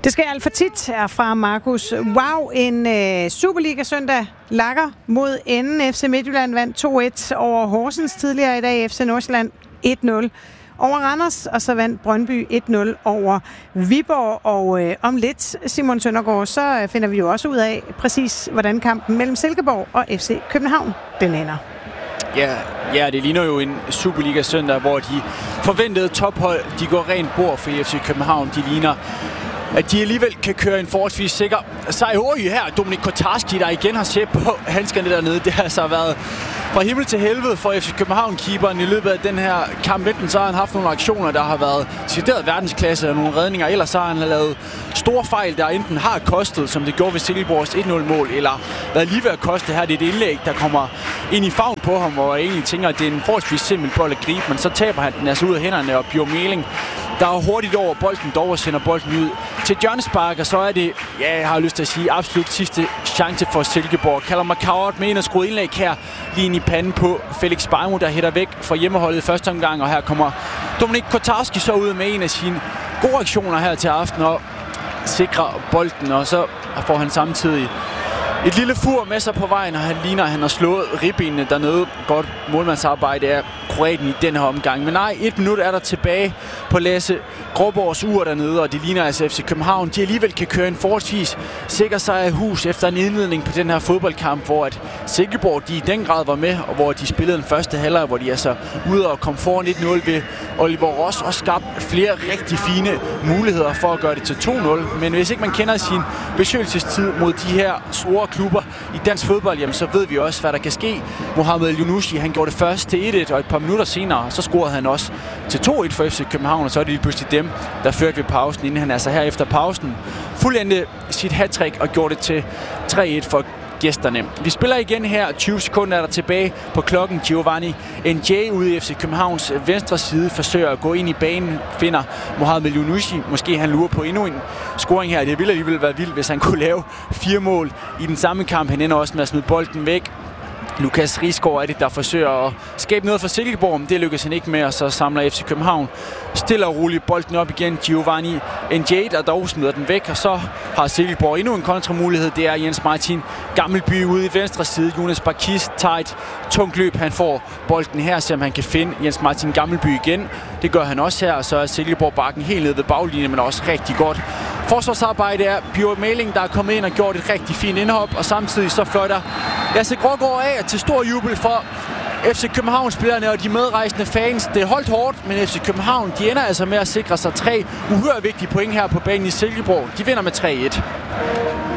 Det sker alt for tit her fra Markus. Wow, en Superliga-søndag lakker mod enden. FC Midtjylland vandt 2-1 over Horsens tidligere i dag. FC Nordsjælland 1-0 over Randers, og så vandt Brøndby 1-0 over Viborg. Og om lidt, Simon Søndergaard, så finder vi jo også ud af præcis, hvordan kampen mellem Silkeborg og FC København den ender. Ja, det ligner jo en Superliga-søndag, hvor de forventede tophold, de går rent bord for FC København. De ligner, at de alligevel kan køre en forholdsvis sikker sejr her. Dominik Kotarski, der igen har set på handskerne dernede. Det har altså været fra himmel til helvede for FC København-keeperen i løbet af den her kamp. Enten så har han haft nogle aktioner, der har været decideret verdensklasse og nogle redninger. Ellers så har han lavet store fejl, der enten har kostet, som det gjorde ved Silkeborgs 1-0-mål, eller været lige ved at koste her. Det er et indlæg, der kommer ind i favn på ham, hvor jeg egentlig tænker, at det er en forholdsvis simpel bold at gribe, men så taber han den altså ud af hænderne, og Bjørn Meling, der er hurtigt over bolden, dog og sender bolden ud til hjørnespark, og så er det, jeg har lyst til at sige, absolut sidste chance for Silkeborg. Callum McCowart med en skruet indlæg her, lige ind i panden på Felix Beijmo, der hætter væk fra hjemmeholdet i første omgang, og her kommer Dominik Kotarski så ud med en af sine gode aktioner her til aften, og sikrer bolden, og så får han samtidig et lille fur med sig på vejen, og han ligner, at han har slået ribbenene dernede. Godt målmandsarbejde af kroaten i den her omgang. Men nej, 1 minut er der tilbage på Lasse Gråborgs ur dernede, og det ligner altså FC København. De alligevel kan køre en forholdsvis sikker sejr i hus efter en indledning på den her fodboldkamp, hvor at Silkeborg de i den grad var med, og hvor de spillede den første halvleg, hvor de altså ude og kom foran 1-0 ved Oliver Ross og skabte flere rigtig fine muligheder for at gøre det til 2-0. Men hvis ikke man kender sin besøgelsestid mod de her store klubber i dansk fodbold, jamen, så ved vi også, hvad der kan ske. Mohamed Elyounouchi, han gjorde det først til 1-1, og et par minutter senere, så scorede han også til 2-1 for FC København, og så er det lige pludselig dem, der førte ved pausen, inden han altså her efter pausen fuldendte sit hattrick og gjorde det til 3-1 for gæsterne. Vi spiller igen her. 20 sekunder er der tilbage på klokken. Giovanni NJ ude i FC Københavns venstre side forsøger at gå ind i banen, finder Mohamed Elyounouchi. Måske han lurer på endnu en scoring her. Det ville alligevel være vildt, hvis han kunne lave 4 mål i den samme kamp. Han ender også med at smide bolden væk. Lukas Risgaard er det, der forsøger at skabe noget for Silkeborg. Det lykkes han ikke med, og så samler FC København stille og roligt bolden op igen. Giovanni NJ, der dog smider den væk, og så har Silkeborg endnu en kontramulighed. Det er Jens Martin Gammelby ude i venstre side. Jonas Barkis tager et tungt løb. Han får bolden her, så han kan finde Jens Martin Gammelby igen. Det gør han også her, og så er Silkeborg bakken helt nede ved baglinjen, men også rigtig godt forsvarsarbejde er Bjørn Meling, der er kommet ind og gjort et rigtig fint indhop, og samtidig så fløjter Lasse Grågaard af til stor jubel for FC København-spillerne og de medrejsende fans. Det er holdt hårdt, men FC København, de ender altså med at sikre sig 3 uhyre vigtige point her på banen i Silkeborg. De vinder med 3-1.